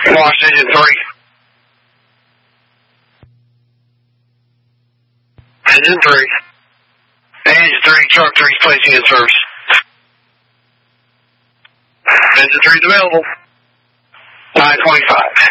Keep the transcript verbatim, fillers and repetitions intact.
Lost engine three. Engine three. Engine three, truck three is placing in service. Engine three is available. nine twenty-five.